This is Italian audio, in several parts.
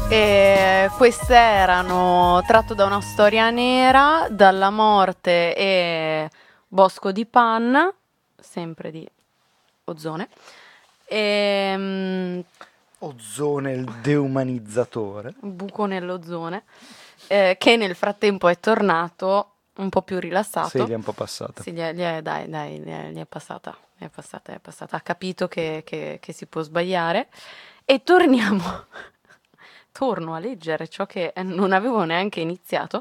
E queste erano tratto da una storia nera, Dalla morte e Bosco di Panna, sempre di Ozone. Ozone, il deumanizzatore. Buco nell'ozone, che nel frattempo è tornato un po' più rilassato. Sì, gli è un po' passata. Sì, gli è passata, è passata. Ha capito che si può sbagliare. E torno a leggere ciò che non avevo neanche iniziato.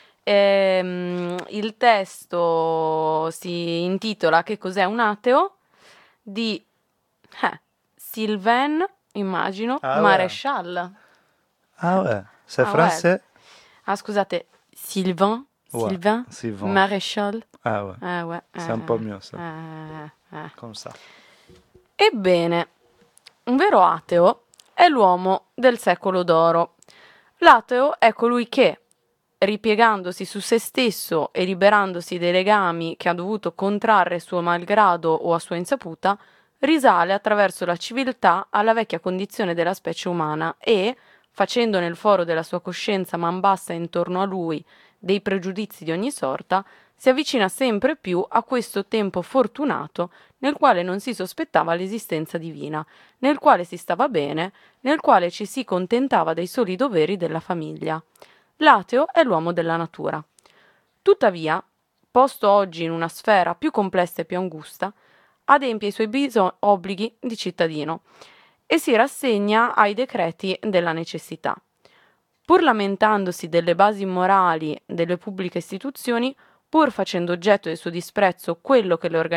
Il testo si intitola Che cos'è un ateo? Di Sylvain, immagino, Maréchal. Ah ouais, c'est Ah, français? Ah, scusate, Sylvain Maréchal. Ah ouais, c'est un po' mieux ça, comme ça. Ebbene, un vero ateo è l'uomo del secolo d'oro. L'ateo è colui che, ripiegandosi su se stesso e liberandosi dei legami che ha dovuto contrarre suo malgrado o a sua insaputa, risale attraverso la civiltà alla vecchia condizione della specie umana e, facendo nel foro della sua coscienza man bassa intorno a lui dei pregiudizi di ogni sorta, si avvicina sempre più a questo tempo fortunato nel quale non si sospettava l'esistenza divina, nel quale si stava bene, nel quale ci si contentava dei soli doveri della famiglia. L'ateo è l'uomo della natura. Tuttavia, posto oggi in una sfera più complessa e più angusta, adempie i suoi obblighi di cittadino e si rassegna ai decreti della necessità. Pur lamentandosi delle basi morali delle pubbliche istituzioni, pur facendo oggetto del suo disprezzo quelli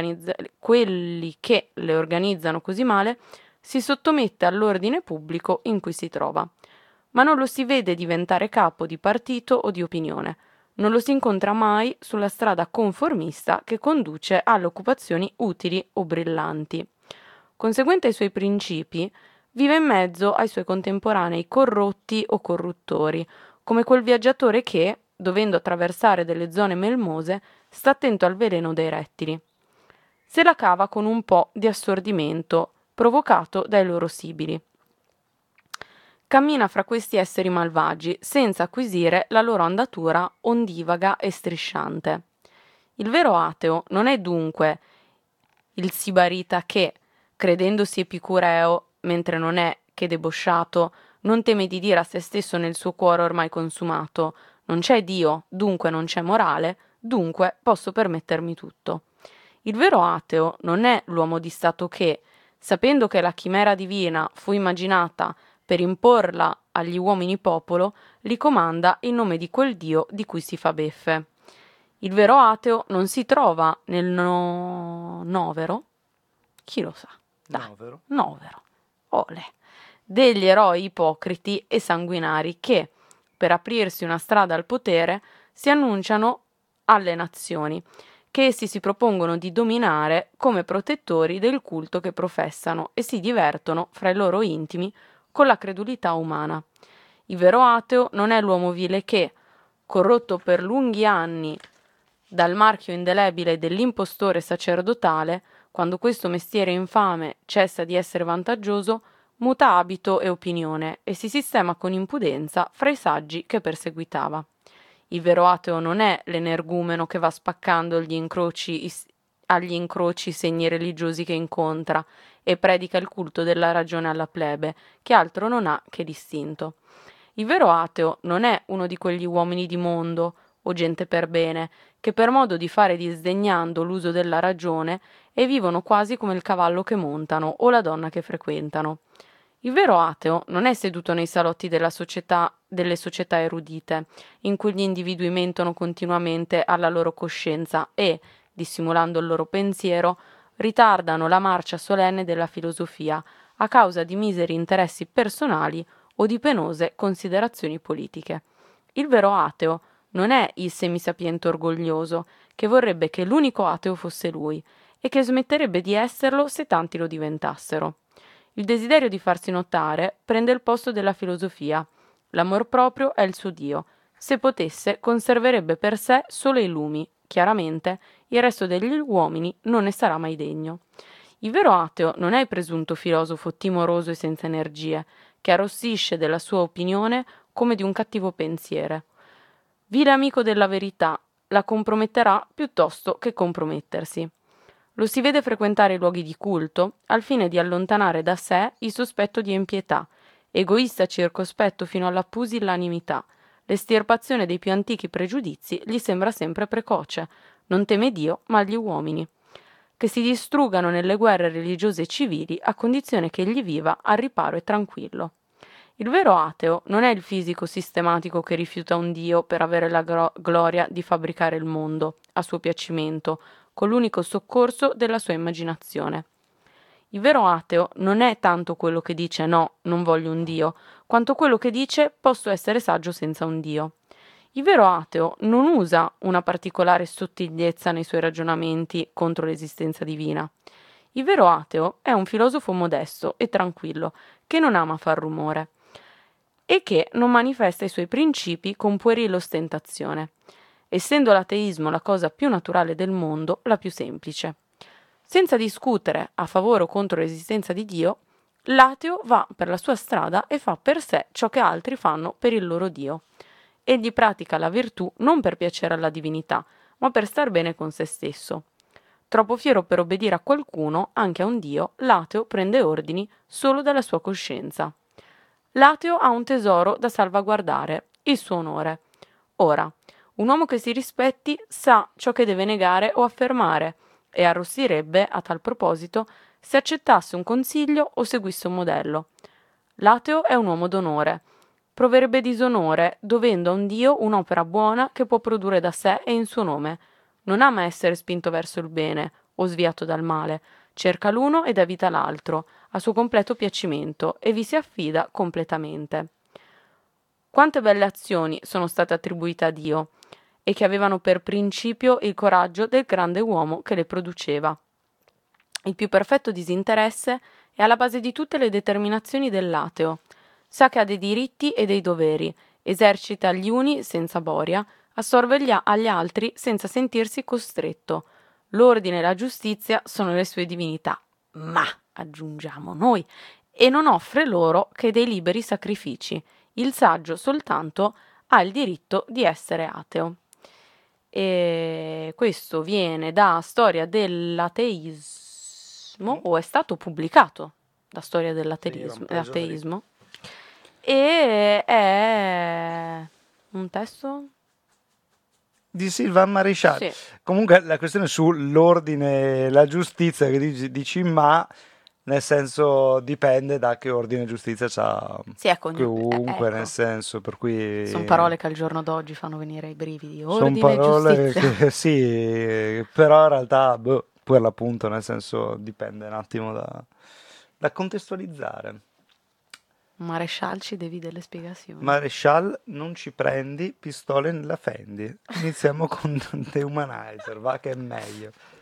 che le organizzano così male, si sottomette all'ordine pubblico in cui si trova. Ma non lo si vede diventare capo di partito o di opinione. Non lo si incontra mai sulla strada conformista che conduce alle occupazioni utili o brillanti. Conseguente ai suoi principi, vive in mezzo ai suoi contemporanei corrotti o corruttori, come quel viaggiatore che, dovendo attraversare delle zone melmose, sta attento al veleno dei rettili. Se la cava con un po' di assordimento provocato dai loro sibili. Cammina fra questi esseri malvagi senza acquisire la loro andatura ondivaga e strisciante. Il vero ateo non è dunque il sibarita che, credendosi epicureo, mentre non è che debosciato, non teme di dire a se stesso nel suo cuore ormai consumato: non c'è Dio, dunque non c'è morale, dunque posso permettermi tutto. Il vero ateo non è l'uomo di Stato che, sapendo che la chimera divina fu immaginata per imporla agli uomini popolo, li comanda in nome di quel Dio di cui si fa beffe. Il vero ateo non si trova nel novero, chi lo sa, novero, ole, degli eroi ipocriti e sanguinari che, per aprirsi una strada al potere, si annunciano alle nazioni, che essi si propongono di dominare come protettori del culto che professano e si divertono fra i loro intimi con la credulità umana. Il vero ateo non è l'uomo vile che, corrotto per lunghi anni dal marchio indelebile dell'impostore sacerdotale, quando questo mestiere infame cessa di essere vantaggioso, muta abito e opinione e si sistema con impudenza fra i saggi che perseguitava. Il vero ateo non è l'energumeno che va spaccando agli incroci i segni religiosi che incontra e predica il culto della ragione alla plebe, che altro non ha che distinto. Il vero ateo non è uno di quegli uomini di mondo o gente per bene che per modo di fare disdegnando l'uso della ragione e vivono quasi come il cavallo che montano o la donna che frequentano. Il vero ateo non è seduto nei salotti delle società erudite, in cui gli individui mentono continuamente alla loro coscienza e, dissimulando il loro pensiero, ritardano la marcia solenne della filosofia a causa di miseri interessi personali o di penose considerazioni politiche. Il vero ateo non è il semisapiente orgoglioso, che vorrebbe che l'unico ateo fosse lui, e che smetterebbe di esserlo se tanti lo diventassero. Il desiderio di farsi notare prende il posto della filosofia. L'amor proprio è il suo Dio. Se potesse, conserverebbe per sé solo i lumi. Chiaramente, il resto degli uomini non ne sarà mai degno. Il vero ateo non è il presunto filosofo timoroso e senza energie, che arrossisce della sua opinione come di un cattivo pensiero. Vile amico della verità, la comprometterà piuttosto che compromettersi. Lo si vede frequentare i luoghi di culto al fine di allontanare da sé il sospetto di impietà, egoista circospetto fino alla pusillanimità. L'estirpazione dei più antichi pregiudizi gli sembra sempre precoce. Non teme Dio, ma gli uomini, che si distruggano nelle guerre religiose e civili a condizione che egli viva al riparo e tranquillo. Il vero ateo non è il fisico sistematico che rifiuta un Dio per avere la gloria di fabbricare il mondo a suo piacimento, con l'unico soccorso della sua immaginazione. Il vero ateo non è tanto quello che dice no, non voglio un Dio, quanto quello che dice posso essere saggio senza un Dio. Il vero ateo non usa una particolare sottigliezza nei suoi ragionamenti contro l'esistenza divina. Il vero ateo è un filosofo modesto e tranquillo, che non ama far rumore e che non manifesta i suoi principi con puerile ostentazione, essendo l'ateismo la cosa più naturale del mondo, la più semplice. Senza discutere a favore o contro l'esistenza di Dio, l'ateo va per la sua strada e fa per sé ciò che altri fanno per il loro Dio. Egli pratica la virtù non per piacere alla divinità, ma per star bene con se stesso. Troppo fiero per obbedire a qualcuno, anche a un Dio, l'ateo prende ordini solo dalla sua coscienza. L'ateo ha un tesoro da salvaguardare, il suo onore. Ora, un uomo che si rispetti sa ciò che deve negare o affermare, e arrossirebbe, a tal proposito, se accettasse un consiglio o seguisse un modello. L'ateo è un uomo d'onore. Proverebbe disonore, dovendo a un Dio un'opera buona che può produrre da sé e in suo nome. Non ama essere spinto verso il bene o sviato dal male. Cerca l'uno ed evita l'altro, a suo completo piacimento, e vi si affida completamente. Quante belle azioni sono state attribuite a Dio, e che avevano per principio il coraggio del grande uomo che le produceva. Il più perfetto disinteresse è alla base di tutte le determinazioni dell'ateo. Sa che ha dei diritti e dei doveri, esercita gli uni senza boria, assorbe agli altri senza sentirsi costretto. L'ordine e la giustizia sono le sue divinità, ma, aggiungiamo noi, e non offre loro che dei liberi sacrifici. Il saggio soltanto ha il diritto di essere ateo. E questo viene da Storia dell'ateismo, o è stato pubblicato da Storia dell'ateismo, e è un testo di Sylvain Maréchal. Sì. Comunque la questione sull'ordine e la giustizia che dici ma nel senso dipende da che ordine e giustizia c'ha chiunque, ecco. nel senso, per cui sono parole che al giorno d'oggi fanno venire i brividi. sono Ordine e parole giustizia. che sì, però in realtà per l'appunto, nel senso, dipende un attimo da contestualizzare. Maréchal, ci devi delle spiegazioni. Maréchal, non ci prendi pistole nella Fendi. Iniziamo con The Humanizer, va che è meglio.